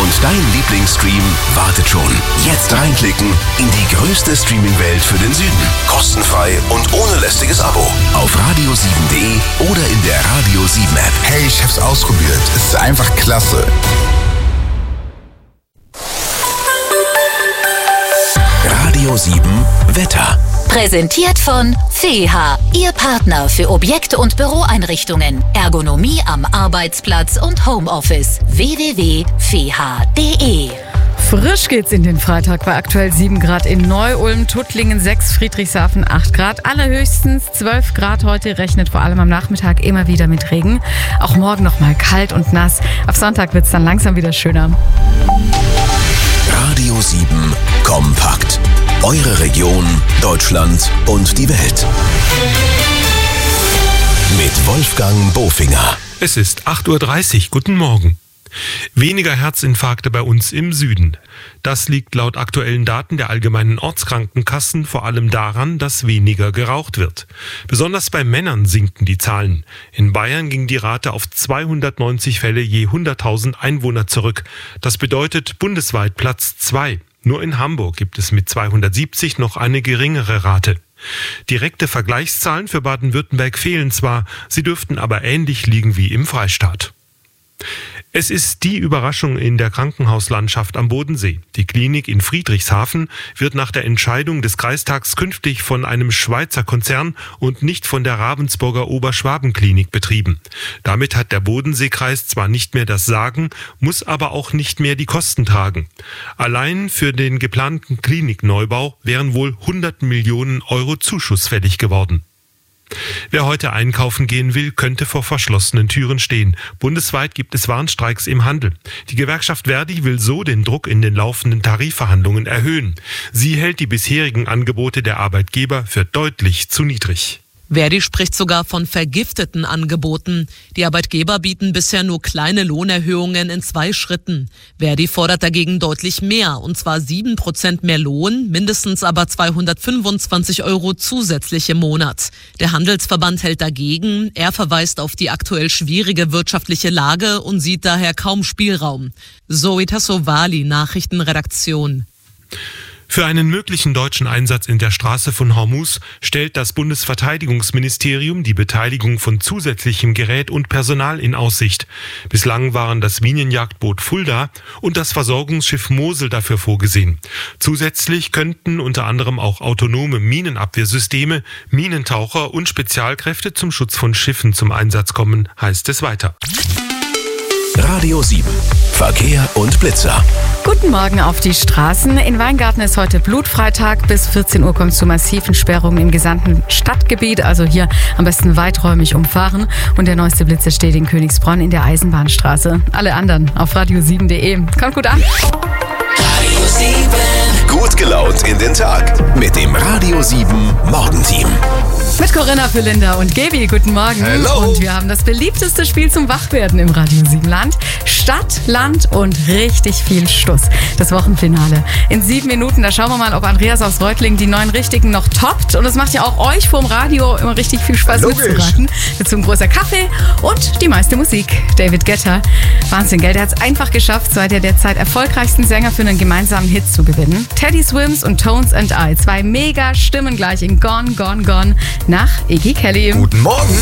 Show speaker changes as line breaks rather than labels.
Und dein Lieblingsstream wartet schon. Jetzt reinklicken in die größte Streaming-Welt für den Süden. Kostenfrei und ohne lästiges Abo. Auf radio7.de oder in der Radio 7 App.
Hey, ich hab's ausprobiert. Es ist einfach klasse.
Radio 7 Wetter.
Präsentiert von FEHA, Ihr Partner für Objekte und Büroeinrichtungen, Ergonomie am Arbeitsplatz und Homeoffice. www.feha.de.
Frisch geht's in den Freitag bei aktuell 7 Grad in Neu-Ulm, Tuttlingen 6, Friedrichshafen 8 Grad. Allerhöchstens 12 Grad heute, rechnet vor allem am Nachmittag immer wieder mit Regen. Auch morgen nochmal kalt und nass. Ab Sonntag wird's dann langsam wieder schöner.
Radio 7 Kompakt. Eure Region, Deutschland und die Welt. Mit Wolfgang Bofinger.
Es ist 8:30 Uhr. Guten Morgen. Weniger Herzinfarkte bei uns im Süden. Das liegt laut aktuellen Daten der allgemeinen Ortskrankenkassen vor allem daran, dass weniger geraucht wird. Besonders bei Männern sinken die Zahlen. In Bayern ging die Rate auf 290 Fälle je 100.000 Einwohner zurück. Das bedeutet bundesweit Platz 2. Nur in Hamburg gibt es mit 270 noch eine geringere Rate. Direkte Vergleichszahlen für Baden-Württemberg fehlen zwar, sie dürften aber ähnlich liegen wie im Freistaat. Es ist die Überraschung in der Krankenhauslandschaft am Bodensee. Die Klinik in Friedrichshafen wird nach der Entscheidung des Kreistags künftig von einem Schweizer Konzern und nicht von der Ravensburger Oberschwaben-Klinik betrieben. Damit hat der Bodenseekreis zwar nicht mehr das Sagen, muss aber auch nicht mehr die Kosten tragen. Allein für den geplanten Klinikneubau wären wohl 100 Millionen Euro Zuschuss fällig geworden. Wer heute einkaufen gehen will, könnte vor verschlossenen Türen stehen. Bundesweit gibt es Warnstreiks im Handel. Die Gewerkschaft Verdi will so den Druck in den laufenden Tarifverhandlungen erhöhen. Sie hält die bisherigen Angebote der Arbeitgeber für deutlich zu niedrig.
Verdi spricht sogar von vergifteten Angeboten. Die Arbeitgeber bieten bisher nur kleine Lohnerhöhungen in 2 Schritten. Verdi fordert dagegen deutlich mehr, und zwar 7% mehr Lohn, mindestens aber 225 Euro zusätzlich im Monat. Der Handelsverband hält dagegen. Er verweist auf die aktuell schwierige wirtschaftliche Lage und sieht daher kaum Spielraum. Zoe Tassovali, Nachrichtenredaktion.
Für einen möglichen deutschen Einsatz in der Straße von Hormuz stellt das Bundesverteidigungsministerium die Beteiligung von zusätzlichem Gerät und Personal in Aussicht. Bislang waren das Minenjagdboot Fulda und das Versorgungsschiff Mosel dafür vorgesehen. Zusätzlich könnten unter anderem auch autonome Minenabwehrsysteme, Minentaucher und Spezialkräfte zum Schutz von Schiffen zum Einsatz kommen, heißt es weiter.
Radio 7 Verkehr und Blitzer.
Guten Morgen auf die Straßen. In Weingarten ist heute Blutfreitag. Bis 14 Uhr kommt es zu massiven Sperrungen im gesamten Stadtgebiet. Also hier am besten weiträumig umfahren. Und der neueste Blitzer steht in Königsbronn in der Eisenbahnstraße. Alle anderen auf radio7.de. Kommt gut an.
Radio 7. Gut gelaunt in den Tag mit dem Radio 7 Morgenteam.
Mit Corinna Phylinder und Gaby, guten Morgen.
Hello.
Und wir haben das beliebteste Spiel zum Wachwerden im Radio 7 Land. Stadt, Land und richtig viel Stuss. Das Wochenfinale. In 7 Minuten, da schauen wir mal, ob Andreas aus Reutling die 9 Richtigen noch toppt. Und es macht ja auch euch vorm Radio immer richtig viel Spaß mitzuraten. Dazu ein großer Kaffee und die meiste Musik. David Guetta. Wahnsinn, gell? Der hat es einfach geschafft, zwei der derzeit erfolgreichsten Sänger für einen gemeinsamen Hit zu gewinnen. Teddy Swims und Tones and I. 2 mega Stimmen gleich in Gone, Gone, Gone nach Iggy Kelly.
Guten Morgen.